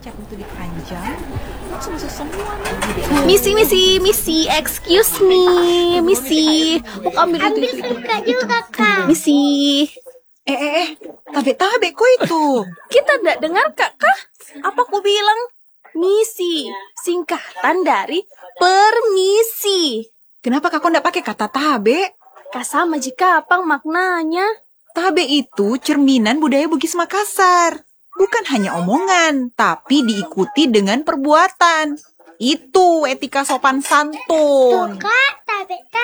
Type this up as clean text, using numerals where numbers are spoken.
kecap itu dipanjang, langsung masuk semua nanti. Misi, excuse me, Misi. Mau ambil itu. suka juga, Kak. Misi. Tabe kok itu. Kita tidak dengar Kak? Apa aku bilang? Misi, singkatan dari permisi. Kenapa kakak ndak pakai kata tabe? Kak sama jika apa maknanya? Tabe itu cerminan budaya Bugis Makassar. Bukan hanya omongan, tapi diikuti dengan perbuatan. Itu etika sopan santun. Kak, tabe